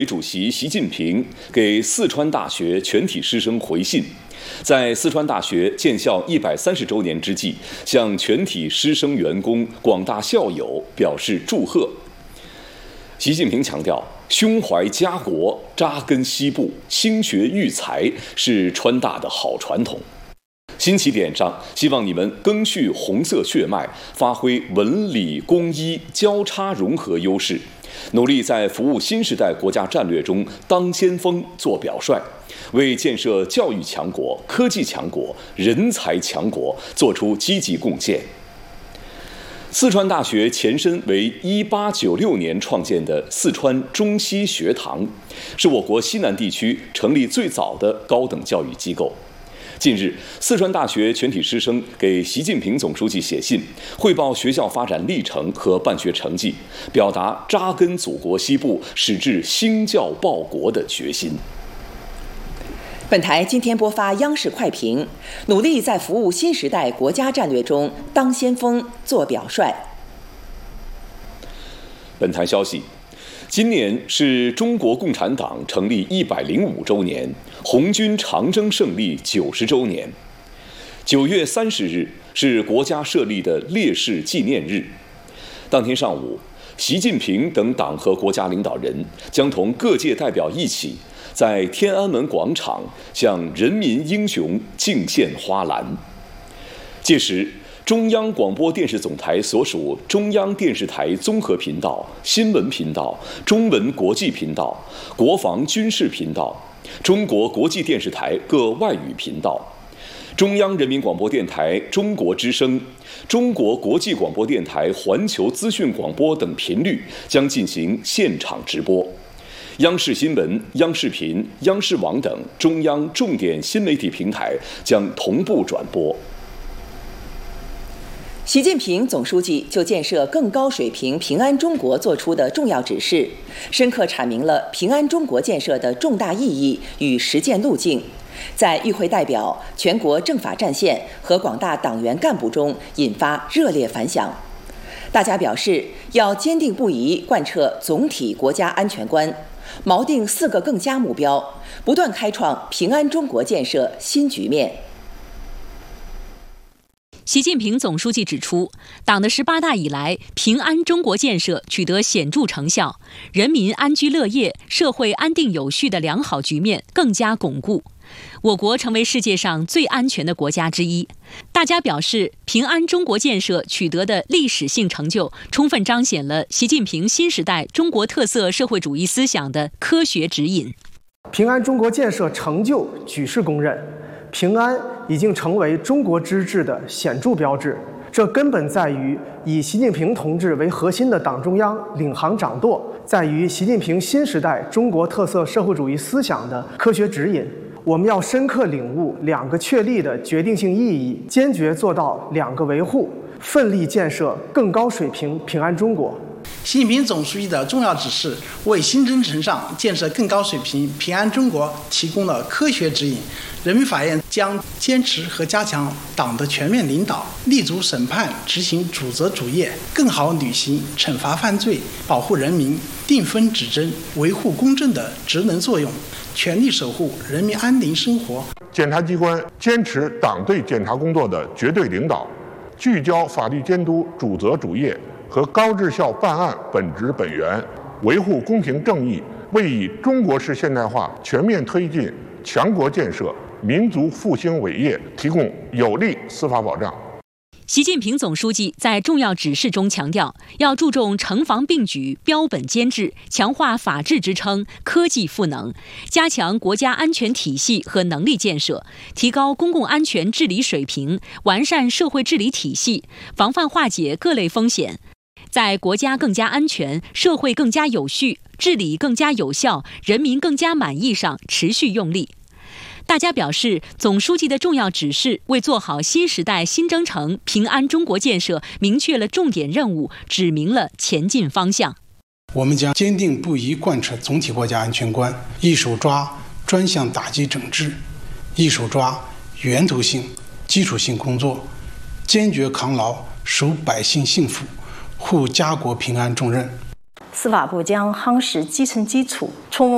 主席习近平给四川大学全体师生回信，在四川大学建校130周年之际，向全体师生员工、广大校友表示祝贺。习近平强调，胸怀家国、扎根西部、兴学育才是川大的好传统。新起点上，希望你们赓续红色血脉，发挥文理工医交叉融合优势，努力在服务新时代国家战略中当先锋、做表率，为建设教育强国、科技强国、人才强国做出积极贡献。四川大学前身为1896年创建的四川中西学堂，是我国西南地区成立最早的高等教育机构。近日，四川大学全体师生给习近平总书记写信，汇报学校发展历程和办学成绩，表达扎根祖国西部、矢志兴教报国的决心。 本台今天播发央视快评，努力在服务新时代国家战略中当先锋、做表率。 本台消息，今年是中国共产党成立105周年，红军长征胜利90周年。9月30日是国家设立的烈士纪念日。当天上午，习近平等党和国家领导人将同各界代表一起，在天安门广场向人民英雄敬献花篮。届时，中央广播电视总台所属中央电视台综合频道、新闻频道、中文国际频道、国防军事频道、中国国际电视台各外语频道、中央人民广播电台中国之声、中国国际广播电台环球资讯广播等频率将进行现场直播。央视新闻、央视频、央视网等中央重点新媒体平台将同步转播。 习近平总书记就建设更高水平平安中国作出的重要指示，深刻阐明了平安中国建设的重大意义与实践路径，在与会代表、全国政法战线和广大党员干部中引发热烈反响。大家表示，要坚定不移贯彻总体国家安全观，锚定4个更加目标，不断开创平安中国建设新局面。 习近平总书记指出，党的18大以来，平安中国建设取得显著成效，人民安居乐业、社会安定有序的良好局面更加巩固，我国成为世界上最安全的国家之一。大家表示，平安中国建设取得的历史性成就，充分彰显了习近平新时代中国特色社会主义思想的科学指引。 平安中国建设成就举世公认，平安已经成为中国之治的显著标志，这根本在于以习近平同志为核心的党中央领航掌舵，在于习近平新时代中国特色社会主义思想的科学指引。我们要深刻领悟2个确立的决定性意义，坚决做到2个维护，奋力建设更高水平平安中国。 习近平总书记的重要指示，为新征程上建设更高水平平安中国提供了科学指引。人民法院将坚持和加强党的全面领导，立足审判执行主责主业，更好履行惩罚犯罪、保护人民、定分指针、维护公正的职能作用，全力守护人民安宁生活。 检察机关坚持党对检察工作的绝对领导，聚焦法律监督主责主业和高质效办案本质本源，维护公平正义，为以中国式现代化全面推进强国建设、民族复兴伟业提供有力司法保障。 习近平总书记在重要指示中强调，要注重城防并举、标本兼治，强化法治支撑、科技赋能，加强国家安全体系和能力建设，提高公共安全治理水平，完善社会治理体系，防范化解各类风险，在国家更加安全、社会更加有序、治理更加有效、人民更加满意上持续用力。大家表示，总书记的重要指示为做好新时代新征程平安中国建设明确了重点任务，指明了前进方向。 我们将坚定不移贯彻总体国家安全观，一手抓专项打击整治，一手抓源头性、基础性工作，坚决扛牢守百姓幸福、护家国平安重任。 司法部将夯实基层基础，充